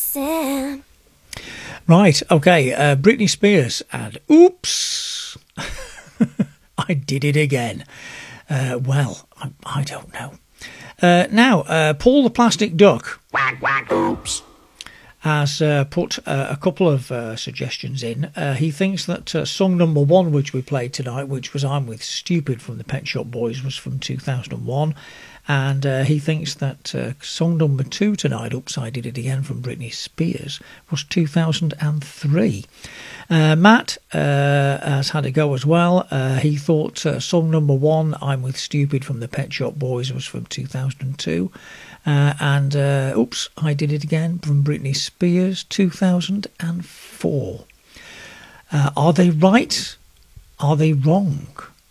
Sam. Right, okay, Britney Spears and Oops, I did it again. Well, I don't know. Now, Paul the Plastic Duck Quack, quack, oops. has put a couple of suggestions in. He thinks that song number 1, which we played tonight, which was I'm With Stupid from the Pet Shop Boys, was from 2001. And he thinks that song number 2 tonight, Oops, I Did It Again, from Britney Spears, was 2003. Matt has had a go as well. He thought song number 1, I'm With Stupid from the Pet Shop Boys, was from 2002. And Oops, I Did It Again from Britney Spears, 2004. Are they right? Are they wrong?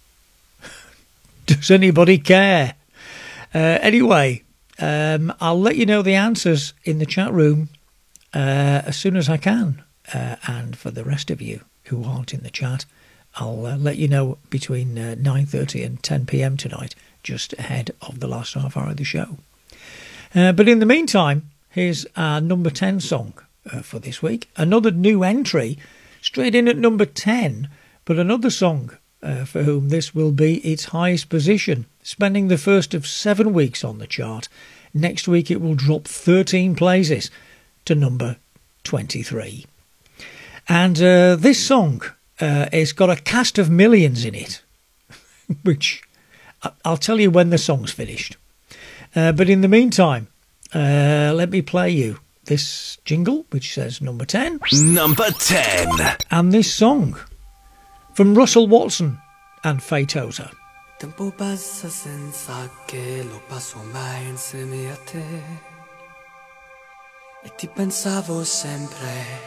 Does anybody care? Anyway, I'll let you know the answers in the chat room as soon as I can. And for the rest of you who aren't in the chat, I'll let you know between 9:30 and 10 p.m. tonight, just ahead of the last half hour of the show. But in the meantime, here's our number 10 song for this week. Another new entry, straight in at number 10, but another song for whom this will be its highest position, spending the first of 7 weeks on the chart. Next week it will drop 13 places to number 23. And this song has got a cast of millions in it, which I'll tell you when the song's finished. But in the meantime, let me play you this jingle, which says number 10. Number 10. And this song from Russell Watson and Faye Tota. Tempo passa senza che lo passo mai insieme a te e ti pensavo sempre